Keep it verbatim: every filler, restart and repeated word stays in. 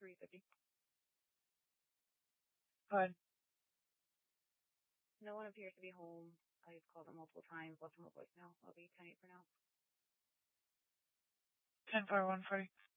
three fifty. Go ahead. No one appears to be home. I've called them multiple times, left them a voicemail. I'll be ten eight for now. ten four one forty.